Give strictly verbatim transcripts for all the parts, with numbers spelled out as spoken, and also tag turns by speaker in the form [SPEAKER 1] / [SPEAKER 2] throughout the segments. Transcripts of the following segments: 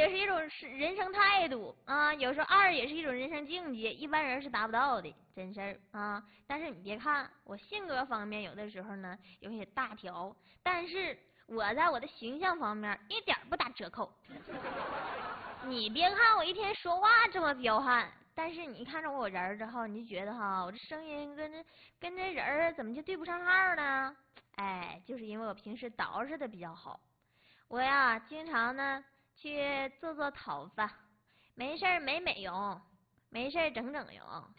[SPEAKER 1] 也是一种人生态度啊，有时候二也是一种人生境界，一般人是达不到的，真事儿啊。但是你别看我性格方面有的时候呢有些大条，但是我在我的形象方面一点不打折扣。你别看我一天说话这么彪悍，但是你看着我人之后，你就觉得哈，我这声音跟这跟这人怎么就对不上号呢？哎，就是因为我平时捯饬的比较好，我呀经常呢去做做头发，没事美美容，没事整整容。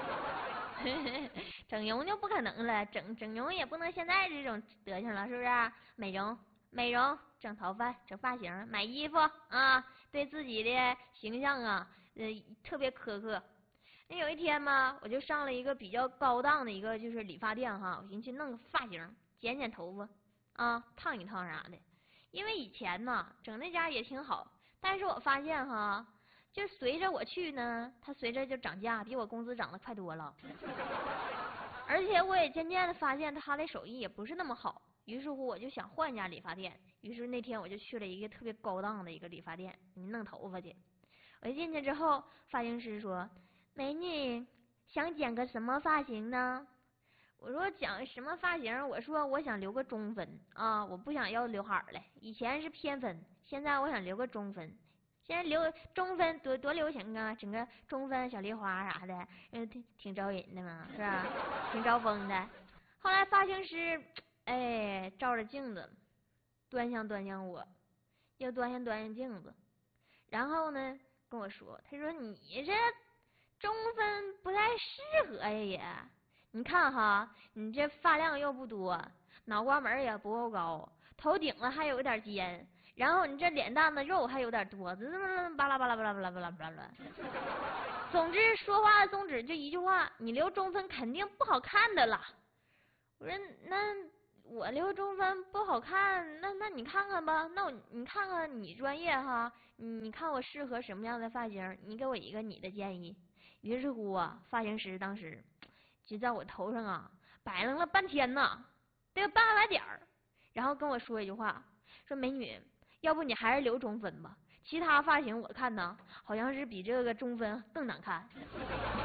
[SPEAKER 1] 整容就不可能了，整整容也不能现在这种德行了，是不是？美容美容，整头发，整发型，买衣服啊，对自己的形象啊，呃，特别苛刻。那有一天嘛，我就上了一个比较高档的一个就是理发店哈，我寻思去弄个发型，剪剪头发啊，烫一烫啥的。因为以前呢，整那家也挺好，但是我发现哈，就随着我去呢，它随着就涨价，比我工资涨得快多了。而且我也渐渐的发现他的手艺也不是那么好。于是乎，我就想换一家理发店。于是那天我就去了一个特别高档的一个理发店，你弄头发去。我一进去之后，发型师说：“美女，想剪个什么发型呢？”我说：“讲什么发型？”我说：“我想留个中分啊，我不想要刘海了。以前是偏分，现在我想留个中分。现在留中分多多流行啊，整个中分小梨花啥的，嗯，挺挺招人的嘛，是吧？挺招风的。”后来发型师。哎，照着镜子，端详端详我，又端详端详镜子，然后呢跟我说：“他说你这中分不太适合呀也，你看哈，你这发量又不多，脑瓜门也不够高，头顶了还有点尖，然后你这脸蛋子肉还有点多，怎么巴拉巴拉巴拉巴拉巴拉巴拉。总之说话的宗旨就一句话，你留中分肯定不好看的啦。”我说那。我留中分不好看，那那你看看吧，那我你看看你专业哈，你看我适合什么样的发型，你给我一个你的建议。于是乎啊，发型师当时就在我头上啊摆弄了半天呢，得有半个来点儿，然后跟我说一句话，说美女，要不你还是留中分吧，其他发型我看呢好像是比这个中分更难看。